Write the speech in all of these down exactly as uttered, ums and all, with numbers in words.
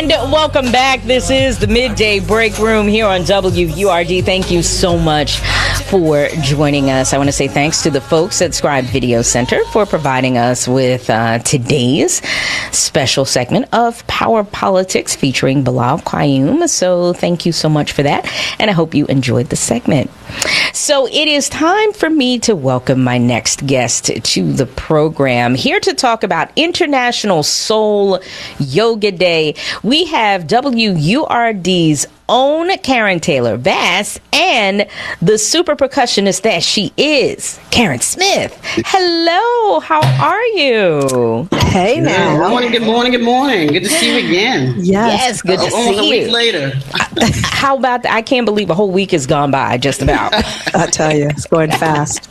And welcome back. This is the Midday Break Room here on W U R D. Thank you so much for joining us. I want to say thanks to the folks at Scribe Video Center for providing us with uh, today's special segment of Power Politics featuring Bilal Qayyum. So thank you so much for that. And I hope you enjoyed the segment. So it is time for me to welcome my next guest to the program. Here to talk about International Soul Yoga Day, we have W U R D's own Karen Taylor Bass and the super percussionist that she is, Karen Smith. Hello, how are you? Hey now. Good morning, good morning, good morning. Good to see you again. Yes, yes good to Almost see a you. week later. How about that? I can't believe a whole week has gone by, just about. I tell you, it's going fast.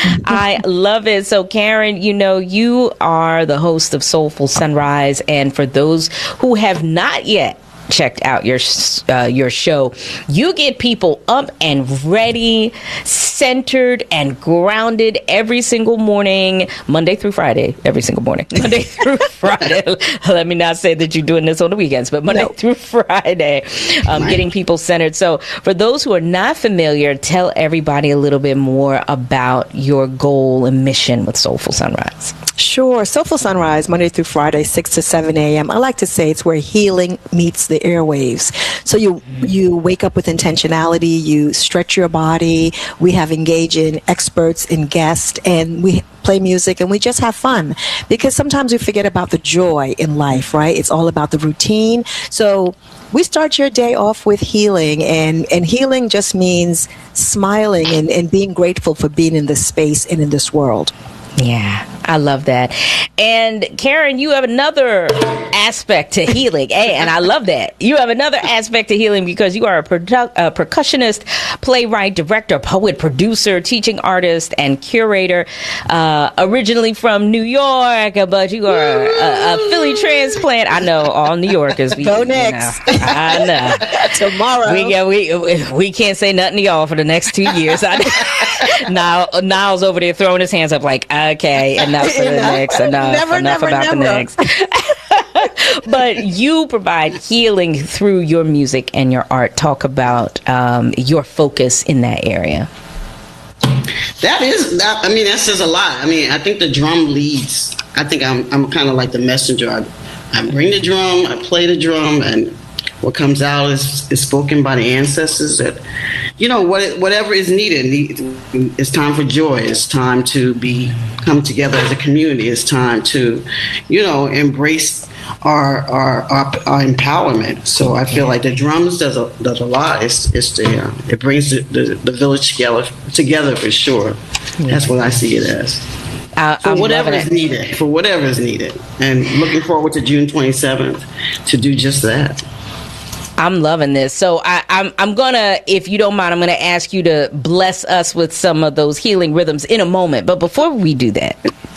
I love it. So, Karen, you know, you are the host of Soulful Sunrise, and for those who have not yet checked out your uh, your show, you get people up and ready, centered and grounded every single morning, Monday through Friday, every single morning, Monday through Friday. Let me not say that you're doing this on the weekends, but Monday nope. through Friday, um, getting people centered. So for those who are not familiar, tell everybody a little bit more about your goal and mission with Soulful Sunrise. Sure. Soulful Sunrise, Monday through Friday, six to seven a.m. I like to say it's where healing meets the airwaves. So you you wake up with intentionality, you stretch your body, we have engaging experts and guests, and we play music and we just have fun. Because sometimes we forget about the joy in life, right? It's all about the routine. So we start your day off with healing, and, and healing just means smiling and, and being grateful for being in this space and in this world. Yeah, I love that. And Karen, you have another aspect to healing. Hey, and I love that. You have another aspect to healing because you are a, produ- a percussionist, playwright, director, poet, producer, teaching artist, and curator. Uh, originally from New York, but you are a, a Philly transplant. I know, all New Yorkers. We, Go next. You know, I know. Tomorrow. We, yeah, we, we can't say nothing to y'all for the next two years. Now, Niles over there throwing his hands up like, okay, enough for the next, enough, never, enough never, about never. the next. But you provide healing through your music and your art. Talk about um, your focus in that area. That is, that, I mean, that says a lot. I mean, I think the drum leads. I think I'm, I'm kind of like the messenger. I, I bring the drum, I play the drum, and what comes out is, is spoken by the ancestors. That, you know, what, whatever is needed. It's time for joy. It's time to be come together as a community. It's time to, you know, embrace our our our, our empowerment. So I feel like the drums does a does a lot. It's it's the uh, it brings the, the, the village together together for sure. That's what I see it as. Uh, for I'm whatever is it. needed. For whatever is needed, and looking forward to June twenty-seventh to do just that. I'm loving this. So I, I'm I'm gonna, if you don't mind, I'm gonna ask you to bless us with some of those healing rhythms in a moment. But before we do that,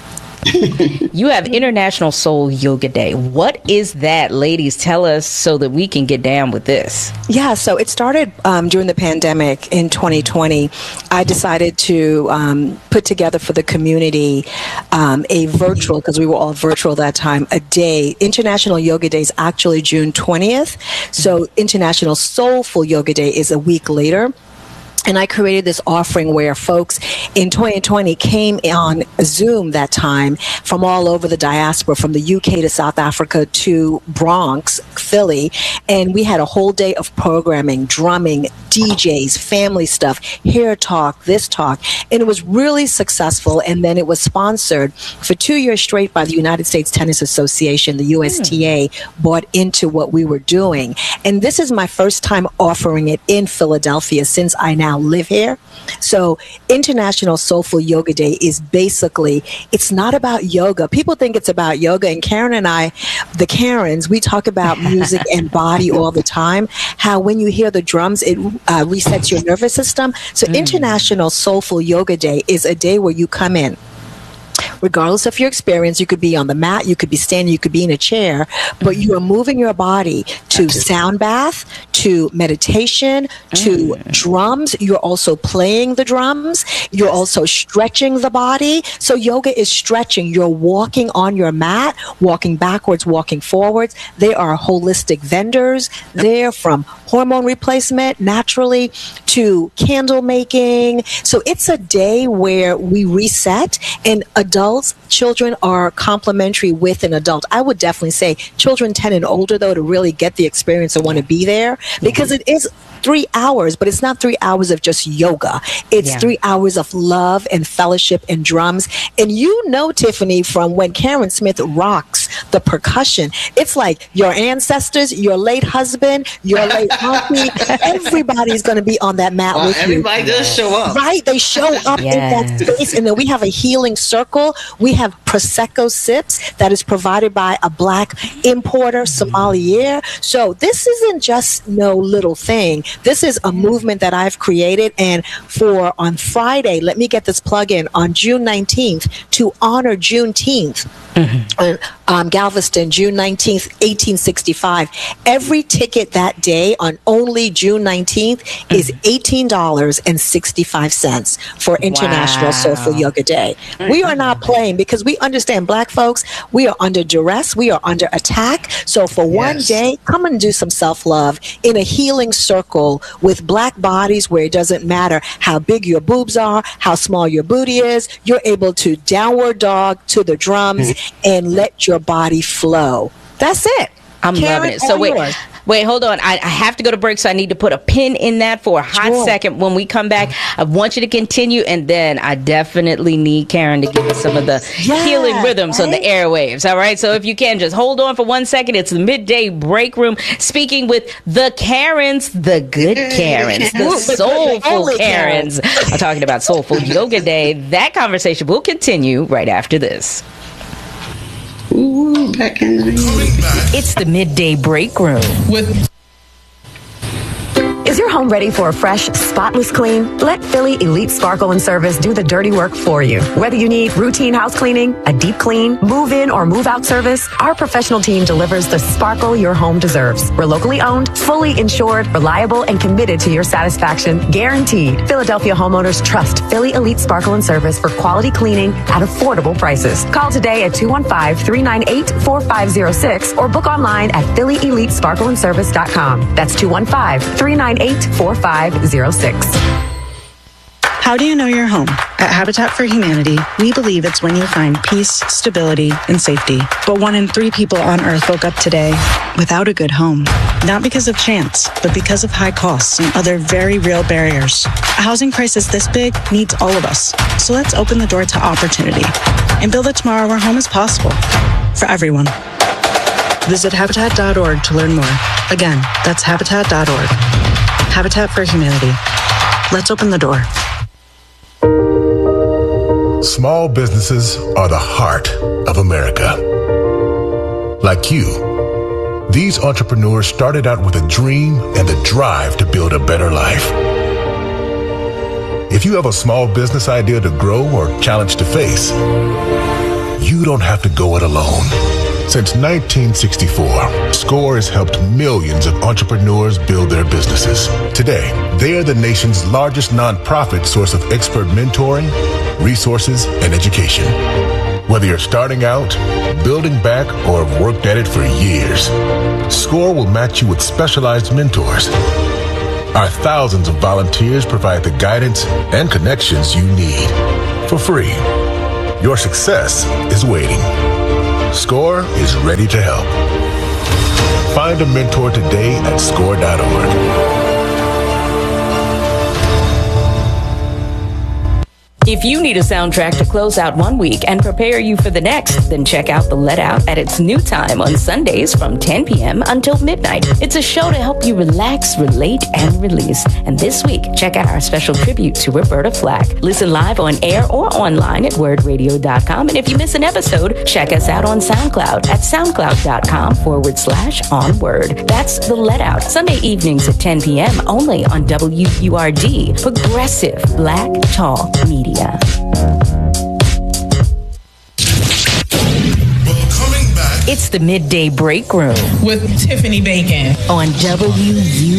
you have International Soul Yoga Day. What is that, ladies? Tell us so that we can get down with this. Yeah, so it started um, during the pandemic in twenty twenty. I decided to um, put together for the community um, a virtual, because we were all virtual that time, a day. International Yoga Day is actually June twentieth. So International Soulful Yoga Day is a week later. And I created this offering where folks in twenty twenty came on Zoom that time from all over the diaspora, from the U K to South Africa to Bronx, Philly. And we had a whole day of programming, drumming, D Js, family stuff, hair talk, this talk. And it was really successful. And then it was sponsored for two years straight by the United States Tennis Association. The U S T A bought into what we were doing. And this is my first time offering it in Philadelphia since I now live here. So International Soulful Yoga Day is basically, it's not about yoga. People think it's about yoga, and Karen and I, the Karens, we talk about music and body all the time, how when you hear the drums, it uh, resets your nervous system. So mm. International Soulful Yoga Day is a day where you come in. Regardless of your experience, you could be on the mat, you could be standing, you could be in a chair, but you are moving your body to sound bath, to meditation, to mm. drums. You're also playing the drums. You're also stretching the body. So yoga is stretching. You're walking on your mat, walking backwards, walking forwards. They are holistic vendors. They're from hormone replacement naturally to candle making. So it's a day where we reset, and adults, children are complementary with an adult. I would definitely say children ten and older, though, to really get the experience and want to be there, because it is three hours, but it's not three hours of just yoga. It's yeah. three hours of love and fellowship and drums. And you know, Tiffany, from when Karen Smith rocks the percussion, it's like your ancestors, your late husband, your late auntie, everybody's going to be on that mat well, with everybody you. Everybody does show up. Right? They show up yes. in that space. And then we have a healing circle. We have Prosecco sips that is provided by a black importer, sommelier. So this isn't just no little thing. This is a movement that I've created. And for on Friday, let me get this plug in, on June nineteenth, to honor Juneteenth, mm-hmm. um, Galveston, June nineteenth, eighteen sixty-five. Every ticket that day on only June nineteenth mm-hmm. is eighteen dollars and sixty-five cents for International wow. Soulful Yoga Day. Mm-hmm. We are not playing, because we understand, Black folks, we are under duress. We are under attack. So for yes. one day, come and do some self-love in a healing circle with Black bodies, where it doesn't matter how big your boobs are, how small your booty is. You're able to downward dog to the drums mm-hmm. and let your body flow. That's it. I'm Karen, loving it. So wait, yours. wait, hold on. I, I have to go to break, so I need to put a pin in that for a hot sure. second. When we come back, I want you to continue, and then I definitely need Karen to give us some of the yeah, healing rhythms right? on the airwaves. All right, so if you can, just hold on for one second. It's the Midday Break Room, speaking with the Karens, the good Karens, the soulful Karens. I'm talking about Soulful Yoga Day. That conversation will continue right after this. Ooh, back in the It's the Midday Break Room with. Is your home ready for a fresh, spotless clean? Let Philly Elite Sparkle and Service do the dirty work for you. Whether you need routine house cleaning, a deep clean, move-in or move-out service, our professional team delivers the sparkle your home deserves. We're locally owned, fully insured, reliable, and committed to your satisfaction, guaranteed. Philadelphia homeowners trust Philly Elite Sparkle and Service for quality cleaning at affordable prices. Call today at two one five, three nine eight, four five zero six or book online at philly elite sparkle and service dot com. That's two one five, three nine eight, four five zero six. How do you know your home? At Habitat for Humanity, we believe it's when you find peace, stability, and safety. But one in three people on Earth woke up today without a good home. Not because of chance, but because of high costs and other very real barriers. A housing crisis this big needs all of us. So let's open the door to opportunity and build a tomorrow where home is possible for everyone. Visit habitat dot org to learn more. Again, that's habitat dot org. Habitat for Humanity. Let's open the door. Small businesses are the heart of America. Like you, these entrepreneurs started out with a dream and the drive to build a better life. If you have a small business idea to grow or challenge to face, you don't have to go it alone. Since nineteen sixty-four, SCORE has helped millions of entrepreneurs build their businesses. Today, they are the nation's largest nonprofit source of expert mentoring, resources, and education. Whether you're starting out, building back, or have worked at it for years, SCORE will match you with specialized mentors. Our thousands of volunteers provide the guidance and connections you need for free. Your success is waiting. SCORE is ready to help. Find a mentor today at score dot org. If you need a soundtrack to close out one week and prepare you for the next, then check out The Let Out at its new time on Sundays from ten p.m. until midnight. It's a show to help you relax, relate, and release. And this week, check out our special tribute to Roberta Flack. Listen live on air or online at word radio dot com. And if you miss an episode, check us out on SoundCloud at soundcloud.com forward slash on word. That's The Let Out, Sunday evenings at ten p.m. only on W U R D, Progressive Black Talk Media. Well, coming back, it's the Midday Break Room with Tiffany Bacon on W U R D.